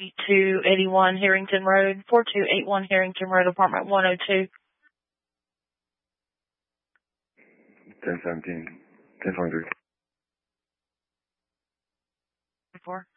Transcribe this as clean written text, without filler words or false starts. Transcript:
4281 Harrington Road, 4281 Harrington Road, apartment 102. 1017, 1023. 4.